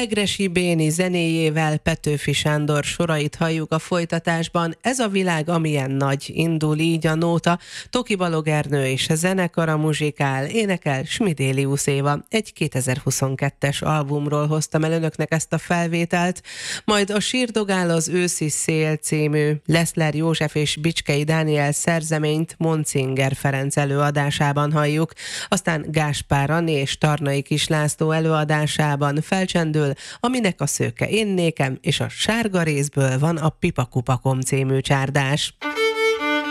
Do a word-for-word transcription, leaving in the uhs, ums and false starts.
Egressy Béni zenéjével Petőfi Sándor sorait halljuk a folytatásban. Ez a világ, amilyen nagy, indul így a nóta. Toki Balog Ernő és a zenekara muzsikál, énekel Smidélius Éva. Egy kétezer-huszonkettes albumról hoztam el önöknek ezt a felvételt, majd a Sírdogál az őszi szél című Leszler József és Bicskei Dániel szerzeményt Monsinger Ferenc előadásában halljuk, aztán Gáspár Anni és Tarnai Kis László előadásában felcsendül Aminek a szőke én nékem, és a sárga részből van a Pipakupakom című csárdás.